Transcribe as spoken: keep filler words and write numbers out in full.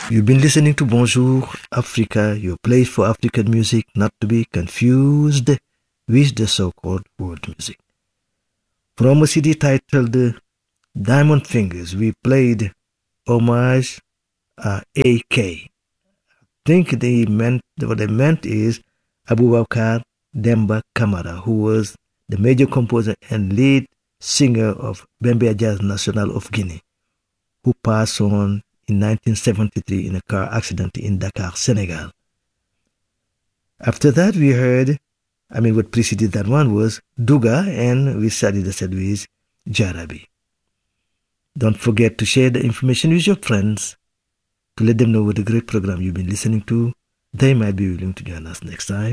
You've been listening to Bonjour Africa, your place for African music, not to be confused with the so-called world music. From a C D titled Diamond Fingers, we played Homage à A K. I think they meant, what they meant is Abubakar Demba Kamara, who was the major composer and lead singer of Bembea Jazz National of Guinea, who passed on in nineteen seventy-three in a car accident in Dakar, Senegal. After that, we heard, I mean, what preceded that one was Duga, and we started the set with Jarabi. Don't forget to share the information with your friends to let them know what a great program you've been listening to. They might be willing to join us next time.